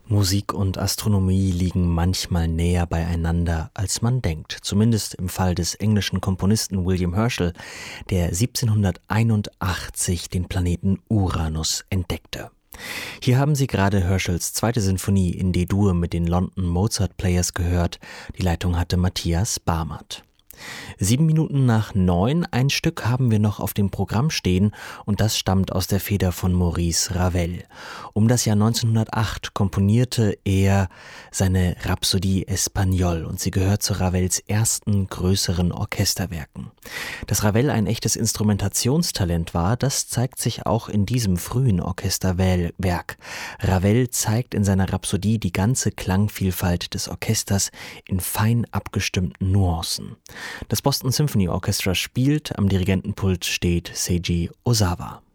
Musik und Astronomie liegen manchmal näher beieinander, als man denkt. Zumindest im Fall des englischen Komponisten William Herschel, der 1781 den Planeten Uranus entdeckte. Hier haben Sie gerade Herschels zweite Sinfonie in D-Dur mit den London Mozart Players gehört. Die Leitung hatte Matthias Barmert. 7:07, ein Stück haben wir noch auf dem Programm stehen und das stammt aus der Feder von Maurice Ravel. Um das Jahr 1908 komponierte er seine Rhapsodie Espagnole und sie gehört zu Ravels ersten größeren Orchesterwerken. Dass Ravel ein echtes Instrumentationstalent war, das zeigt sich auch in diesem frühen Orchesterwerk. Ravel zeigt in seiner Rhapsodie die ganze Klangvielfalt des Orchesters in fein abgestimmten Nuancen. Das Boston Symphony Orchestra spielt, am Dirigentenpult steht Seiji Ozawa.